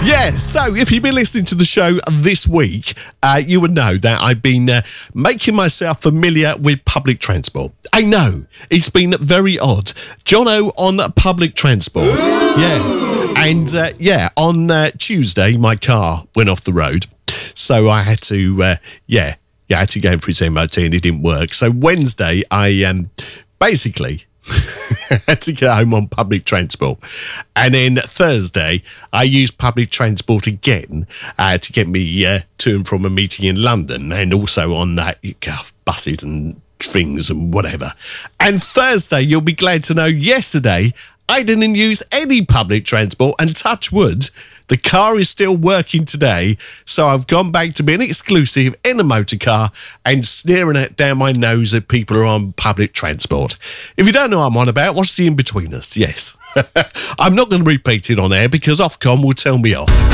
Yes, so if you've been listening to the show this week, you would know that I've been making myself familiar with public transport. I know, it's been very odd. Jono on public transport. Yeah. And on Tuesday, my car went off the road. So I had to, I had to go for his MOT and it didn't work. So Wednesday, I basically had to get home on public transport. And then Thursday, I used public transport again to get me to and from a meeting in London, and also on buses and things and whatever. And Thursday, you'll be glad to know, yesterday, I didn't use any public transport, and touch wood, the car is still working today, so I've gone back to being exclusive in a motor car and sneering it down my nose at people who are on public transport. If you don't know what I'm on about, watch the In-Betweeners, yes. I'm not going to repeat it on air because Ofcom will tell me off.